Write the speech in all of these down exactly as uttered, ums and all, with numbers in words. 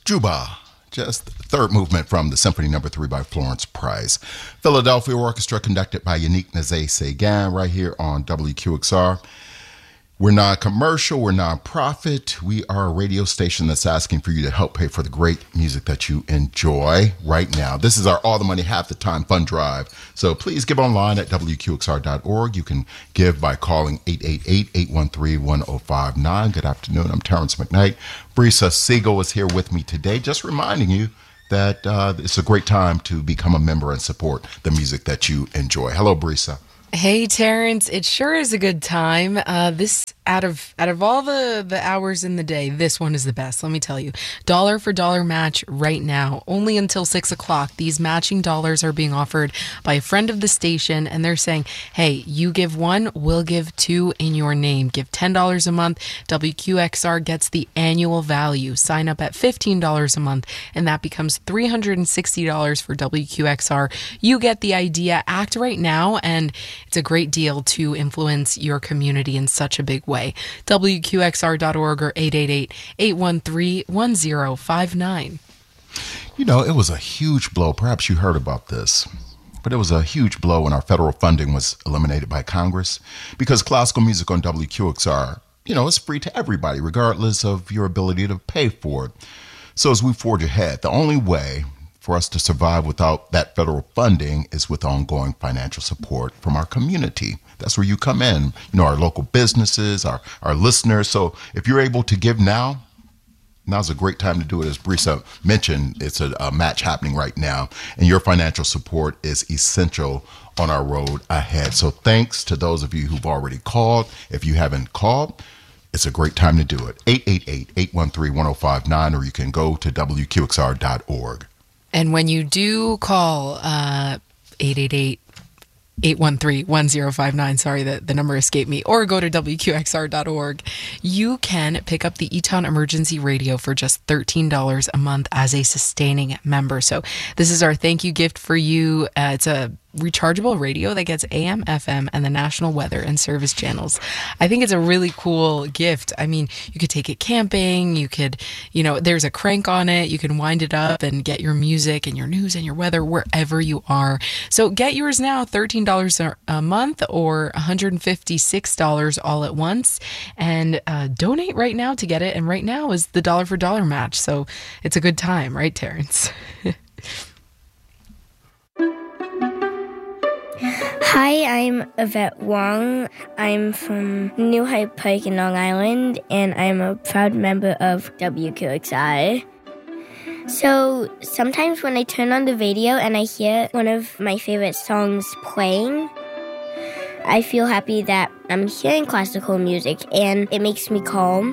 Juba, just the third movement from the Symphony Number Three by Florence Price. Philadelphia Orchestra conducted by Yannick Nézet-Séguin right here on W Q X R. We're non-commercial, we're non-profit. We are a radio station that's asking for you to help pay for the great music that you enjoy right now. This is our All the Money, Half the Time fund drive. So please give online at W Q X R dot org. You can give by calling eight eight eight, eight one three, one oh five nine. Good afternoon, I'm Terrence McKnight. Brisa Siegel is here with me today, just reminding you that uh, it's a great time to become a member and support the music that you enjoy. Hello, Brisa. Hey, Terrence, it sure is a good time. Uh, this out of out of all the, the hours in the day, this one is the best, let me tell you. Dollar for dollar match right now, only until six o'clock. These matching dollars are being offered by a friend of the station, and they're saying, hey, you give one, we'll give two in your name. Give ten dollars a month. W Q X R gets the annual value. Sign up at fifteen dollars a month, and that becomes three hundred sixty dollars for W Q X R. You get the idea. Act right now, and it's a great deal to influence your community in such a big way. W Q X R dot org or eight eight eight, eight one three, one oh five nine. You know, it was a huge blow. Perhaps you heard about this, but it was a huge blow when our federal funding was eliminated by Congress, because classical music on W Q X R, you know, is free to everybody, regardless of your ability to pay for it. So as we forge ahead, the only way for us to survive without that federal funding is with ongoing financial support from our community. That's where you come in, you know, our local businesses, our, our listeners. So if you're able to give now, now's a great time to do it. As Brisa mentioned, it's a, a match happening right now, and your financial support is essential on our road ahead. So thanks to those of you who've already called. If you haven't called, it's a great time to do it. eight eight eight, eight one three, one oh five nine, or you can go to W Q X R dot org. And when you do call uh, eight eight eight, eight one three, one oh five nine, sorry, the, the number escaped me, or go to W Q X R dot org, you can pick up the Eton Emergency Radio for just thirteen dollars a month as a sustaining member. So this is our thank you gift for you. Uh, it's a rechargeable radio that gets A M, F M, and the national weather and service channels. I think it's a really cool gift. I mean, you could take it camping. You could, you know, there's a crank on it. You can wind it up and get your music and your news and your weather wherever you are. So get yours now, thirteen dollars a month or one hundred fifty-six dollars all at once. And uh, donate right now to get it. And right now is the dollar for dollar match. So it's a good time, right, Terrence? Hi, I'm Yvette Wong. I'm from New Hyde Park in Long Island, and I'm a proud member of W Q X R. So sometimes when I turn on the radio and I hear one of my favorite songs playing, I feel happy that I'm hearing classical music, and it makes me calm.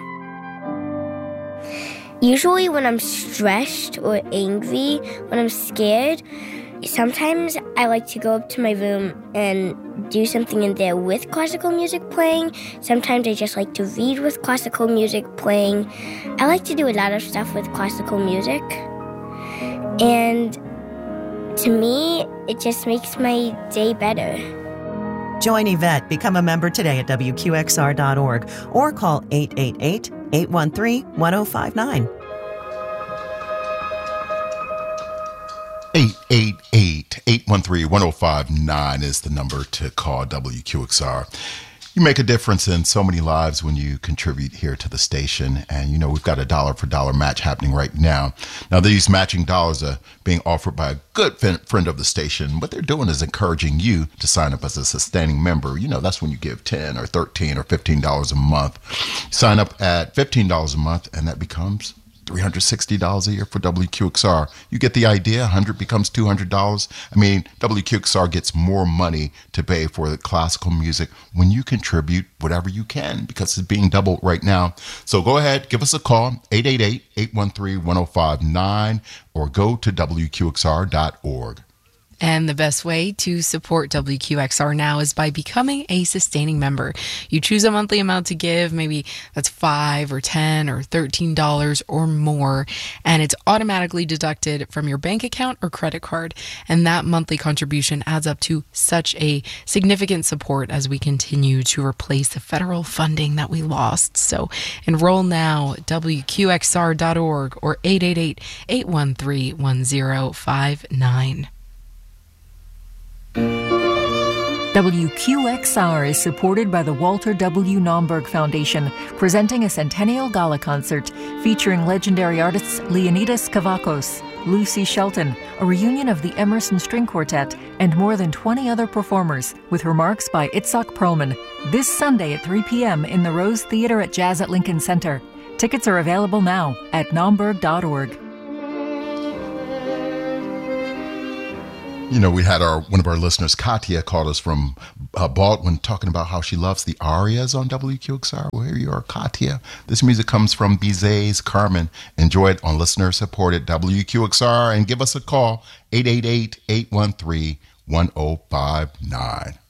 Usually when I'm stressed or angry, when I'm scared, sometimes I like to go up to my room and do something in there with classical music playing. Sometimes I just like to read with classical music playing. I like to do a lot of stuff with classical music. And to me, it just makes my day better. Join Yvette. Become a member today at W Q X R dot org or call eight eight eight, eight one three, one oh five nine. eight eight eight, eight one three, one oh five nine is the number to call W Q X R. You make a difference in so many lives when you contribute here to the station. And, you know, we've got a dollar for dollar match happening right now. Now, these matching dollars are being offered by a good friend of the station. What they're doing is encouraging you to sign up as a sustaining member. You know, that's when you give ten or thirteen or fifteen dollars a month. Sign up at fifteen dollars a month, and that becomes three hundred sixty dollars a year for W Q X R. You get the idea. one hundred becomes two hundred dollars. I mean, W Q X R gets more money to pay for the classical music when you contribute whatever you can, because it's being doubled right now. So go ahead, give us a call, eight eight eight, eight one three, one oh five nine, or go to W Q X R dot org. And the best way to support W Q X R now is by becoming a sustaining member. You choose a monthly amount to give, maybe that's five or ten or thirteen dollars or more, and it's automatically deducted from your bank account or credit card. And that monthly contribution adds up to such a significant support as we continue to replace the federal funding that we lost. So enroll now at W Q X R dot org or eight eight eight, eight one three, one zero five nine. W Q X R is supported by the Walter W. Naumburg Foundation, presenting a Centennial Gala concert featuring legendary artists Leonidas Kavakos, Lucy Shelton, a reunion of the Emerson String Quartet, and more than twenty other performers, with remarks by Itzhak Perlman, this Sunday at three p.m. in the Rose Theater at Jazz at Lincoln Center. Tickets are available now at naumburg dot org. You know, we had our one of our listeners, Katia, called us from uh, Baldwin, talking about how she loves the arias on W Q X R. Well, here you are, Katia. This music comes from Bizet's Carmen. Enjoy it on listener-supported W Q X R and give us a call, eight eight eight, eight one three, one zero five nine.